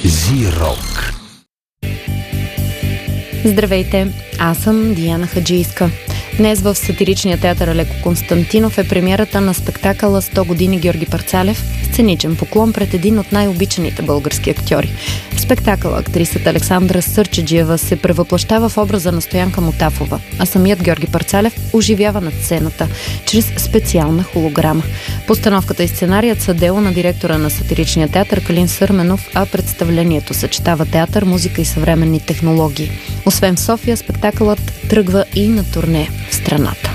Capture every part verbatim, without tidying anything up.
Зирок. Здравейте, аз съм Диана Хаджийска. Днес в сатиричния театър Алеко Константинов е премиерата на спектакъла сто години Георги Парцалев, сценичен поклон пред един от най-обичаните български актьори. В спектакъла актрисата Александра Сърчеджиева се превъплъщава в образа на Стоянка Мотафова, а самият Георги Парцалев оживява над сцената чрез специална холограма. Постановката и сценарият са дело на директора на сатиричния театър Калин Сърменов, а представлението съчетава театър, музика и съвременни технологии. Освен в София, спектакълът тръгва и на турне в страната.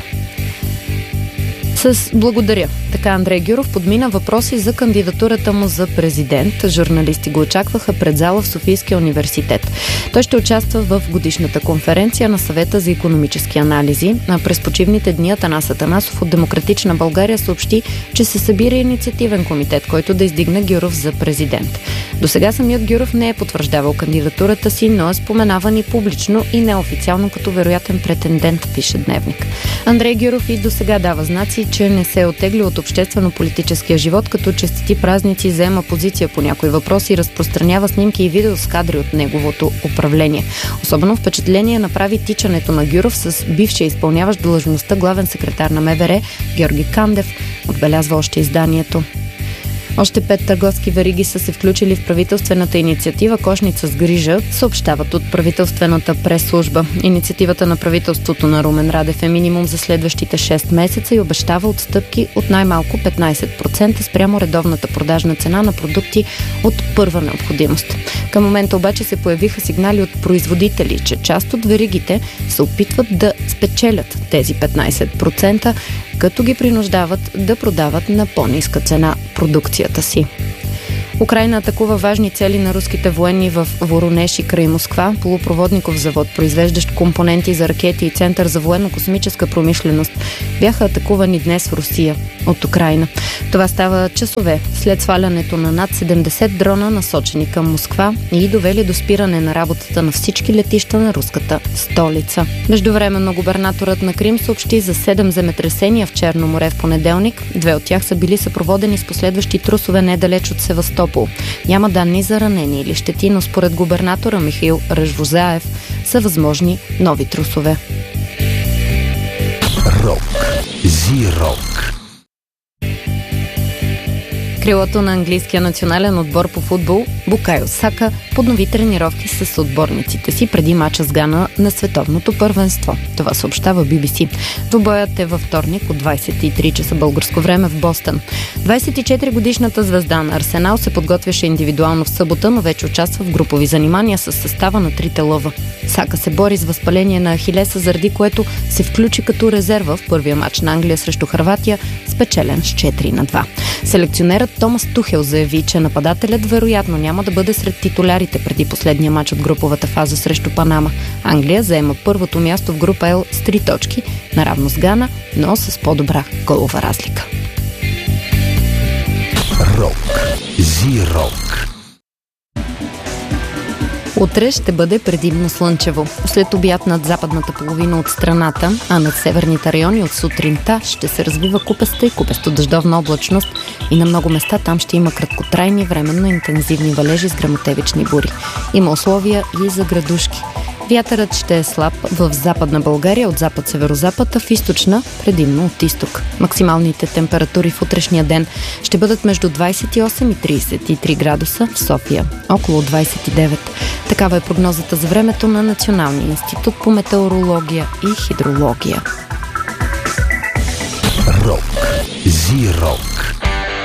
С благодаря. Така Андрей Гюров подмина въпроси за кандидатурата му за президент. Журналисти го очакваха пред зала в Софийския университет. Той ще участва в годишната конференция на Съвета за икономически анализи. А през почивните дни Атанас Атанасов от Демократична България съобщи, че се събира инициативен комитет, който да издигне Гюров за президент. До сега самият Гюров не е потвърждавал кандидатурата си, но е споменаван и публично и неофициално като вероятен претендент, пише Дневник. Андрей Гюров и до сега дава знаци, че не се е оттегли от обществено-политическия живот, като честити празници, заема позиция по някои въпроси и разпространява снимки и видео с кадри от неговото управление. Особено впечатление направи тичането на Гюров с бившия изпълняващ длъжността главен секретар на МВР Георги Кандев, отбелязва още изданието. Още пет търговски вериги са се включили в правителствената инициатива "Кошница с грижа", съобщават от правителствената прес-служба. Инициативата на правителството на Румен Радев е минимум за следващите шест месеца и обещава отстъпки от най-малко петнайсет процента спрямо редовната продажна цена на продукти от първа необходимост. Към момента обаче се появиха сигнали от производители, че част от веригите се опитват да спечелят тези петнайсет процента, като ги принуждават да продават на по-ниска цена продукцията си. Украйна атакува важни цели на руските военни в Воронеж и край Москва. Полупроводников завод, произвеждащ компоненти за ракети и център за военно-космическа промишленост, бяха атакувани днес в Русия от Украйна. Това става часове след свалянето на над седемдесет дрона, насочени към Москва и довели до спиране на работата на всички летища на руската столица. Междувременно губернаторът на Крим съобщи за седем земетресения в Черно море в понеделник. Две от тях са били съпроводени с последващи трусове недалеч от Севастопол. Няма данни за ранени или щети, но според губернатора Михаил Ръжвозаев са възможни нови трусове. Рок. Зирок. Крилото на английския национален отбор по футбол Букайо Сака поднови тренировки с отборниците си преди мача с Гана на световното първенство. Това съобщава Би Би Си. Двубоят е във вторник от двайсет и три часа българско време в Бостън. двайсет и четири годишната звезда на Арсенал се подготвяше индивидуално в събота, но вече участва в групови занимания с състава на трите лъва. Сака се бори с възпаление на Ахилеса, заради което се включи като резерва в първия мач на Англия срещу Хърватия, спечелен с четири на две. Селекционерът Томас Тухел заяви, че нападателят вероятно няма да бъде сред титулярите преди последния мач от груповата фаза срещу Панама. Англия заема първото място в група Л с три точки, наравно с Гана, но с по-добра голова разлика. Рок. Зирок. Утре ще бъде предимно слънчево. След обяд над западната половина от страната, а над северните райони от сутринта ще се развива купеста и купесто-дъждовна облачност и на много места там ще има краткотрайни, временно интензивни валежи с гръмотевични бури. Има условия и за градушки. Вятърът ще е слаб в Западна България от запад-северозапад, а в източна предимно от изток. Максималните температури в утрешния ден ще бъдат между двайсет и осем и трийсет и три градуса, в София около двайсет и девет. Такава е прогнозата за времето на Националния институт по метеорология и хидрология. Рок. Зирок.